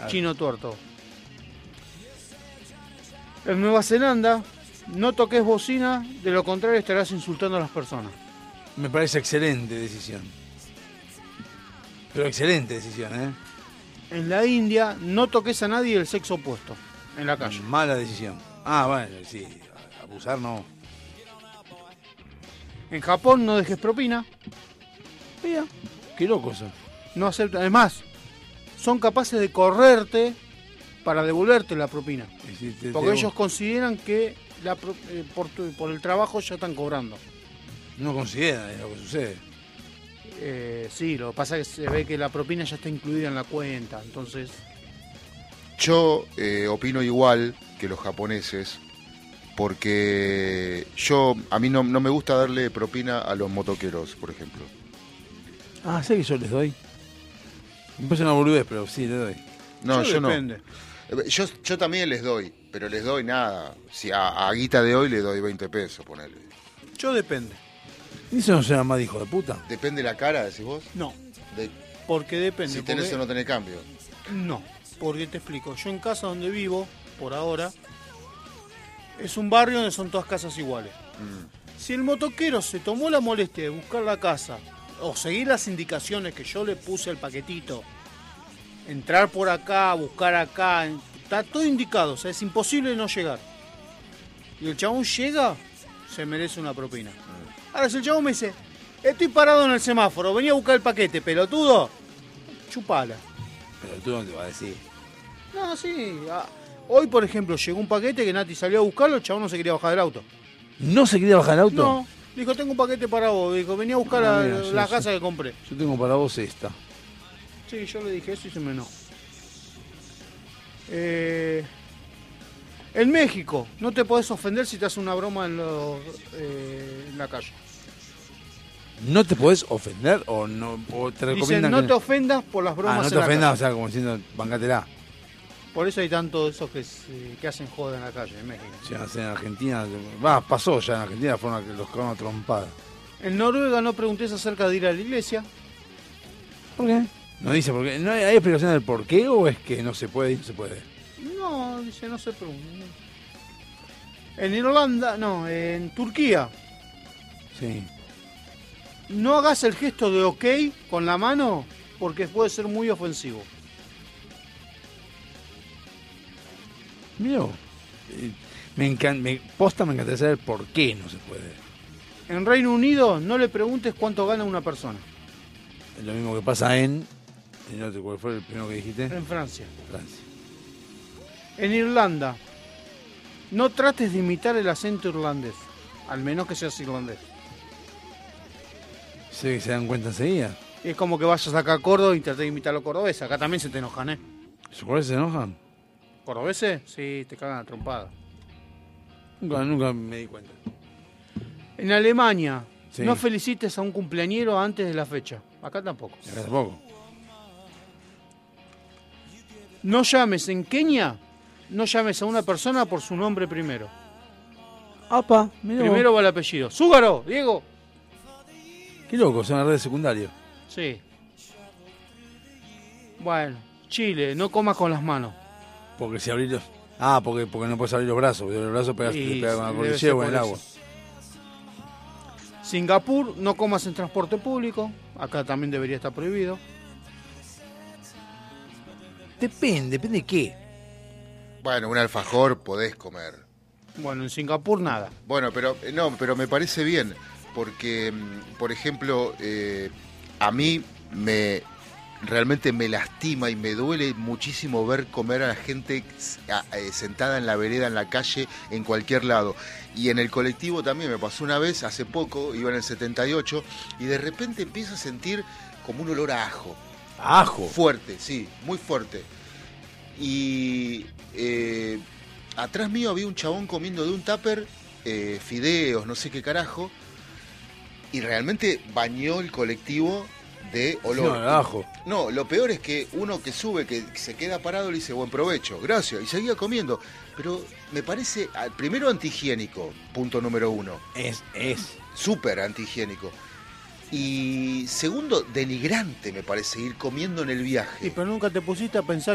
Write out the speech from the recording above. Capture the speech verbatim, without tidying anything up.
chino tuerto. En Nueva Zelanda, no toques bocina, de lo contrario estarás insultando a las personas. Me parece excelente decisión. Pero excelente decisión, ¿eh? En la India, no toques a nadie del sexo opuesto en la calle. Mala decisión. Ah, bueno, sí. Abusar no. En Japón, no dejes propina. Mira, qué loco eso. No aceptan. Además, son capaces de correrte para devolverte la propina. Sí, te, porque te... ellos consideran que la, eh, por, tu, por el trabajo ya están cobrando. No consideran, es lo que sucede. Eh, sí, lo que pasa es que se ve que la propina ya está incluida en la cuenta, entonces... Yo eh, opino igual que los japoneses, porque yo a mí no, no me gusta darle propina a los motoqueros, por ejemplo. Ah, sé que yo les doy. Me parece una boludez, pero sí, les doy. No, yo, yo depende. no. Yo, yo también les doy, pero les doy nada. Si a, a guita de hoy le doy veinte pesos, ponele. Yo depende. ¿Y eso no será más de hijo de puta? ¿Depende la cara, decís vos? No, De, porque depende. si tenés porque... o no tenés cambio. No, porque te explico. Yo en casa donde vivo, por ahora, es un barrio donde son todas casas iguales. Mm. Si el motoquero se tomó la molestia de buscar la casa o seguir las indicaciones que yo le puse al paquetito, entrar por acá, buscar acá, está todo indicado, o sea, es imposible no llegar. Y el chabón llega, se merece una propina. Ahora, si el chabón me dice, estoy parado en el semáforo, venía a buscar el paquete, pelotudo, chupala. Pelotudo no te va a decir. No, sí. Ah, hoy, por ejemplo, llegó un paquete que Nati salió a buscarlo, el chabón no se quería bajar del auto. ¿No se quería bajar el auto? No, dijo, tengo un paquete para vos. Dijo, venía a buscar Ah, la, mira, la yo, casa yo, que compré. Yo tengo para vos esta. Sí, yo le dije eso y se me enojó. Eh, en México, no te podés ofender si te hace una broma en, lo, eh, en la calle. ¿No te podés ofender o no o te recomiendan Dicen, no que... te ofendas por las bromas ah, no en te la ofendas, calle. o sea, como diciendo, bancátela. Por eso hay tanto de esos que, se, que hacen joda en la calle, en México. Sí, en Argentina, va, pasó ya en Argentina, fueron a que los cagaron a trompadas. En Noruega no preguntes acerca de ir a la iglesia. ¿Por qué? No dice por qué. ¿No hay, hay explicación del por qué o es que no se puede y no se puede? No, dice, no se pregunta. En Irlanda, no, en Turquía. Sí. No hagas el gesto de ok con la mano porque puede ser muy ofensivo. Mira, me encanta, me, posta me encantaría saber por qué no se puede. En Reino Unido no le preguntes cuánto gana una persona. Es lo mismo que pasa en... No sé cuál fue el primero que dijiste. En Francia. Francia. En Irlanda, no trates de imitar el acento irlandés, al menos que seas irlandés. Sí, que se dan cuenta enseguida. Es como que vayas acá a Córdoba y trates de imitar a los cordobeses. Acá también se te enojan, ¿eh? ¿Los cordobeses se enojan? ¿Cordobeses? Sí, te cagan a trompada. Nunca, nunca me di cuenta. En Alemania, sí. No felicites a un cumpleañero antes de la fecha. Acá tampoco. Acá tampoco. No llames en Kenia, no llames a una persona por su nombre primero. Apa, mirá Primero vos. va el apellido. ¡Zúgaro! Diego. Qué loco, son las redes secundarias. Sí. Bueno, Chile, no comas con las manos. Porque si abrís los... Ah, porque, porque no puedes abrir los brazos. Porque los brazos pegas, te pegan con la cordillera o en el agua. Singapur, no comas en transporte público. Acá también debería estar prohibido. Depende, depende de qué. Bueno, un alfajor podés comer. Bueno, en Singapur nada. Bueno, pero no, pero me parece bien. Porque, por ejemplo, eh, a mí me realmente me lastima y me duele muchísimo ver comer a la gente sentada en la vereda, en la calle, en cualquier lado. Y en el colectivo también me pasó una vez, hace poco, iba en el setenta y ocho, y de repente empiezo a sentir como un olor a ajo. ¿Ajo? Fuerte, sí, muy fuerte. Y eh, atrás mío había un chabón comiendo de un tupper eh, fideos, no sé qué carajo, y realmente bañó el colectivo de olor. No, ajo. No, lo peor es que uno que sube, que se queda parado, le dice buen provecho, gracias, y seguía comiendo. Pero me parece, primero, antihigiénico, punto número uno. Es, es. Súper antihigiénico. Y segundo, denigrante me parece ir comiendo en el viaje. Sí, pero nunca te pusiste a pensar